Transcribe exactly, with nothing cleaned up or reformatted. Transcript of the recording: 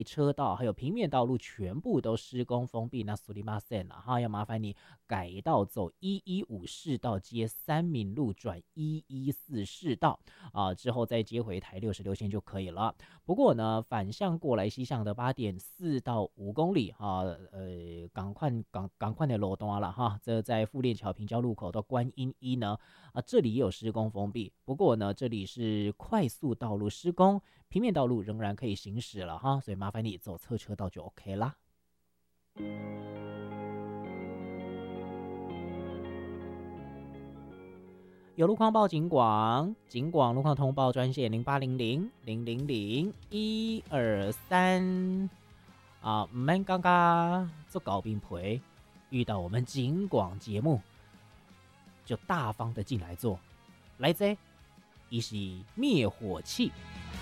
车道还有平面道路全部都施工封闭，那苏里马线了哈，要麻烦你改道走一一五市道接三民路转一一四市道啊，之后再接回台六十六线就可以了。不过呢，反向过来西向的八点四到五公里哈，呃，赶快赶赶快的路段了哈，这在富链桥平交路口到观音一呢啊，这里也有施工封闭，不过呢，这里是快速道路施工。平面道路仍然可以行驶了哈，所以麻烦你走侧车道就 OK 啦。有路况报警广，警广路况通报专线零八零零零零零一二三啊，唔免刚刚做搞兵陪，遇到我们警广节目就大方的进来做，来这，一是灭火器。